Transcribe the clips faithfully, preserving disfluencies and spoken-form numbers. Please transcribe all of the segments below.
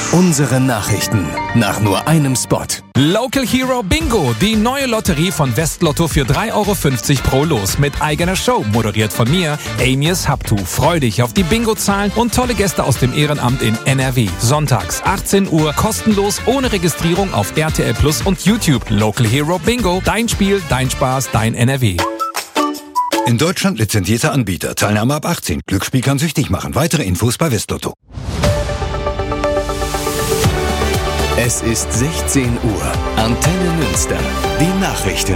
Unsere Nachrichten nach nur einem Spot. Local Hero Bingo, die neue Lotterie von Westlotto für drei Euro fünfzig pro Los mit eigener Show, moderiert von mir, Amias Habtu. Freu dich auf die Bingo-Zahlen und tolle Gäste aus dem Ehrenamt in N R W. Sonntags achtzehn Uhr, kostenlos, ohne Registrierung auf R T L Plus und YouTube. Local Hero Bingo, dein Spiel, dein Spaß, dein N R W. In Deutschland lizenzierter Anbieter. Teilnahme ab achtzehn. Glücksspiel kann süchtig machen. Weitere Infos bei Westlotto. Es ist sechzehn Uhr. Antenne Münster. Die Nachrichten.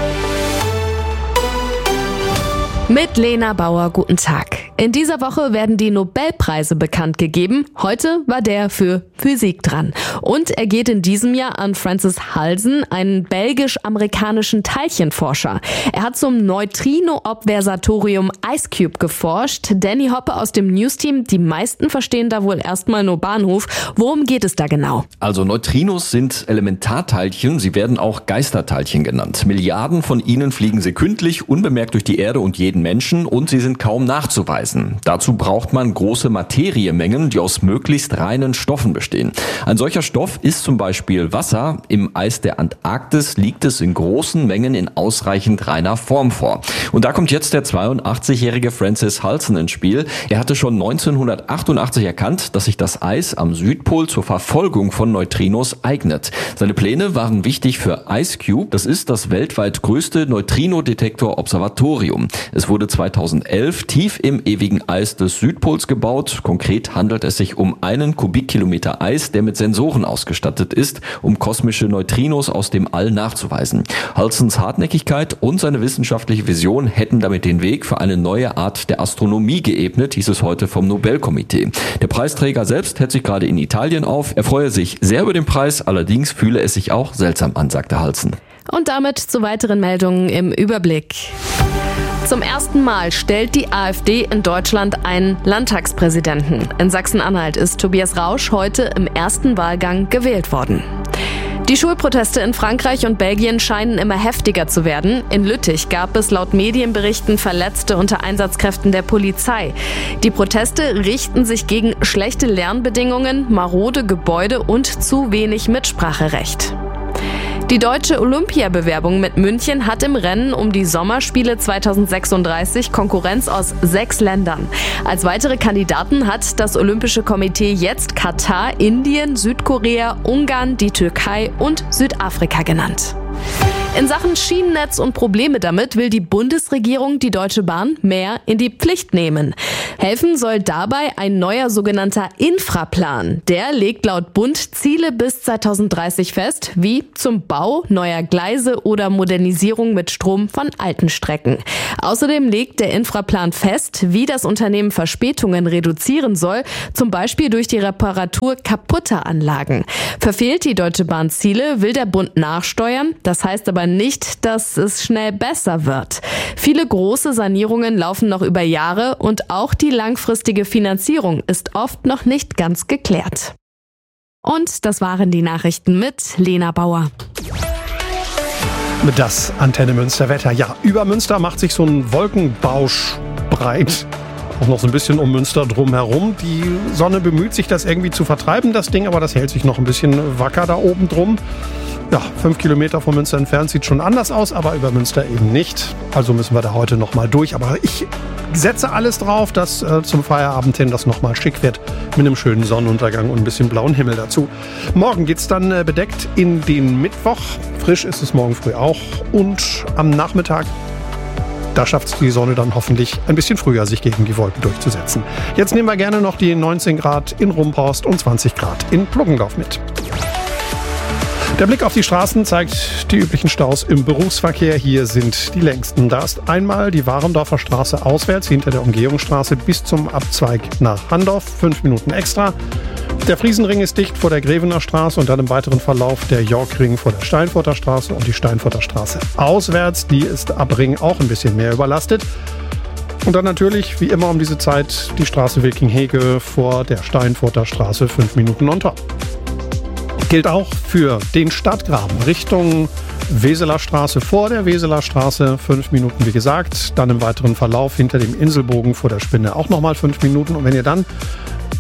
Mit Lena Bauer, guten Tag. In dieser Woche werden die Nobelpreise bekannt gegeben. Heute war der für Physik dran. Und er geht in diesem Jahr an Francis Halsen, einen belgisch-amerikanischen Teilchenforscher. Er hat zum Neutrino-Observatorium IceCube geforscht. Danny Hoppe aus dem News-Team, die meisten verstehen da wohl erstmal nur Bahnhof. Worum geht es da genau? Also Neutrinos sind Elementarteilchen, sie werden auch Geisterteilchen genannt. Milliarden von ihnen fliegen sekündlich unbemerkt durch die Erde und jeden Menschen und sie sind kaum nachzuweisen. Dazu braucht man große Materiemengen, die aus möglichst reinen Stoffen bestehen. Ein solcher Stoff ist zum Beispiel Wasser. Im Eis der Antarktis liegt es in großen Mengen in ausreichend reiner Form vor. Und da kommt jetzt der zweiundachtzigjährige Francis Halsen ins Spiel. Er hatte schon neunzehnhundertachtundachtzig erkannt, dass sich das Eis am Südpol zur Verfolgung von Neutrinos eignet. Seine Pläne waren wichtig für IceCube. Das ist das weltweit größte Neutrino-Detektor-Observatorium. Es wurde zweitausendelf tief im ewigen Eis des Südpols gebaut. Konkret handelt es sich um einen Kubikkilometer Eis, der mit Sensoren ausgestattet ist, um kosmische Neutrinos aus dem All nachzuweisen. Halsens Hartnäckigkeit und seine wissenschaftliche Vision hätten damit den Weg für eine neue Art der Astronomie geebnet, hieß es heute vom Nobelkomitee. Der Preisträger selbst hält sich gerade in Italien auf. Er freue sich sehr über den Preis, allerdings fühle es sich auch seltsam an, sagte Halsen. Und damit zu weiteren Meldungen im Überblick. Zum ersten Mal stellt die AfD in Deutschland einen Landtagspräsidenten. In Sachsen-Anhalt ist Tobias Rausch heute im ersten Wahlgang gewählt worden. Die Schulproteste in Frankreich und Belgien scheinen immer heftiger zu werden. In Lüttich gab es laut Medienberichten Verletzte unter Einsatzkräften der Polizei. Die Proteste richten sich gegen schlechte Lernbedingungen, marode Gebäude und zu wenig Mitspracherecht. Die deutsche Olympiabewerbung mit München hat im Rennen um die Sommerspiele zweitausendsechsunddreißig Konkurrenz aus sechs Ländern. Als weitere Kandidaten hat das Olympische Komitee jetzt Katar, Indien, Südkorea, Ungarn, die Türkei und Südafrika genannt. In Sachen Schienennetz und Probleme damit will die Bundesregierung die Deutsche Bahn mehr in die Pflicht nehmen. Helfen soll dabei ein neuer sogenannter Infraplan. Der legt laut Bund Ziele bis zweitausenddreißig fest, wie zum Bau neuer Gleise oder Modernisierung mit Strom von alten Strecken. Außerdem legt der Infraplan fest, wie das Unternehmen Verspätungen reduzieren soll, zum Beispiel durch die Reparatur kaputter Anlagen. Verfehlt die Deutsche Bahn Ziele, will der Bund nachsteuern. Das heißt aber nicht, dass es schnell besser wird. Viele große Sanierungen laufen noch über Jahre und auch die langfristige Finanzierung ist oft noch nicht ganz geklärt. Und das waren die Nachrichten mit Lena Bauer. Das Antenne Münster Wetter. Ja, über Münster macht sich so ein Wolkenbausch breit. Auch noch so ein bisschen um Münster drumherum. Die Sonne bemüht sich, das irgendwie zu vertreiben, das Ding, aber das hält sich noch ein bisschen wacker da oben drum. Ja, fünf Kilometer von Münster entfernt sieht schon anders aus, aber über Münster eben nicht. Also müssen wir da heute nochmal durch. Aber ich setze alles drauf, dass äh, zum Feierabend hin das nochmal schick wird. Mit einem schönen Sonnenuntergang und ein bisschen blauen Himmel dazu. Morgen geht's dann äh, bedeckt in den Mittwoch. Frisch ist es morgen früh auch. Und am Nachmittag, da schafft es die Sonne dann hoffentlich ein bisschen früher, sich gegen die Wolken durchzusetzen. Jetzt nehmen wir gerne noch die neunzehn Grad in Rumphorst und zwanzig Grad in Pluggendorf mit. Der Blick auf die Straßen zeigt die üblichen Staus im Berufsverkehr. Hier sind die längsten. Da ist einmal die Warendorfer Straße auswärts hinter der Umgehungsstraße bis zum Abzweig nach Handorf. Fünf Minuten extra. Der Friesenring ist dicht vor der Grevener Straße und dann im weiteren Verlauf der Yorkring vor der Steinfurter Straße und die Steinfurter Straße auswärts. Die ist ab Ring auch ein bisschen mehr überlastet. Und dann natürlich, wie immer um diese Zeit, die Straße Wilking-Hege vor der Steinfurter Straße. Fünf Minuten on top. Gilt auch für den Stadtgraben Richtung Weseler Straße vor der Weseler Straße. Fünf Minuten, wie gesagt. Dann im weiteren Verlauf hinter dem Inselbogen vor der Spinne auch nochmal fünf Minuten. Und wenn ihr dann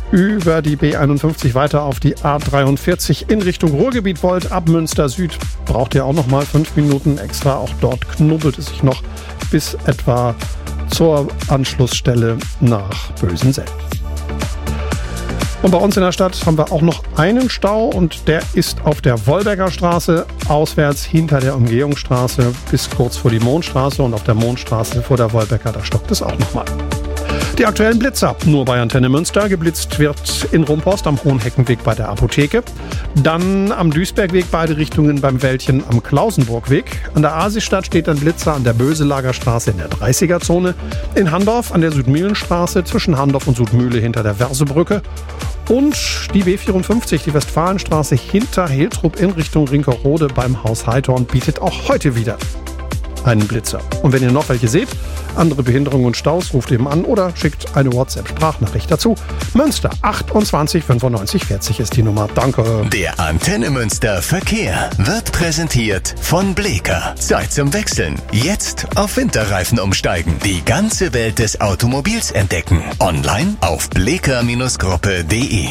über die B einundfünfzig weiter auf die A dreiundvierzig in Richtung Ruhrgebiet wollt, ab Münster Süd, braucht ihr auch noch mal fünf Minuten extra. Auch dort knubbelt es sich noch bis etwa zur Anschlussstelle nach Bösensee. Und bei uns in der Stadt haben wir auch noch einen Stau und der ist auf der Wolberger Straße auswärts hinter der Umgehungsstraße bis kurz vor die Mondstraße, und auf der Mondstraße vor der Wolberger, da stockt es auch nochmal. Die aktuellen Blitzer nur bei Antenne Münster. Geblitzt wird in Rumpost am Hohenheckenweg bei der Apotheke. Dann am Duisbergweg beide Richtungen beim Wäldchen am Klausenburgweg. An der Asistadt steht ein Blitzer an der Böselager Straße in der dreißiger-Zone. In Handorf an der Südmühlenstraße zwischen Handorf und Südmühle hinter der Versebrücke. Und die B vierundfünfzig, die Westfalenstraße hinter Hiltrup in Richtung Rinkerode beim Haus Heidhorn, bietet auch heute wieder einen Blitzer. Und wenn ihr noch welche seht, andere Behinderungen und Staus, ruft eben an oder schickt eine WhatsApp-Sprachnachricht dazu. Münster achtundzwanzig fünfundneunzig vierzig ist die Nummer. Danke. Der Antenne Münster Verkehr wird präsentiert von Bleker. Zeit zum Wechseln. Jetzt auf Winterreifen umsteigen. Die ganze Welt des Automobils entdecken. Online auf bleker Gruppe punkt de.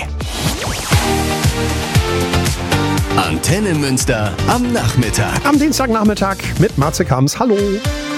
Antenne Münster am Nachmittag. Am Dienstagnachmittag mit Matze Kams. Hallo.